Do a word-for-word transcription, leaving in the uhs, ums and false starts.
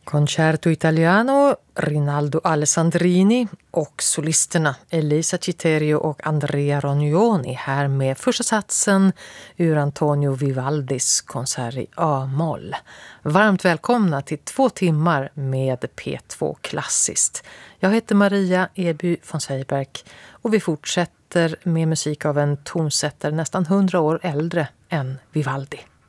Concerto Italiano, Rinaldo Alessandrini och solisterna Elisa Citerio och Andrea Rognoni här med första satsen ur Antonio Vivaldis konsert i A-moll. Varmt välkomna till två timmar med P två Klassiskt. Jag heter Maria Eby von Seiberg och vi fortsätter med musik av en tonsättare nästan hundra år äldre än Vivaldi.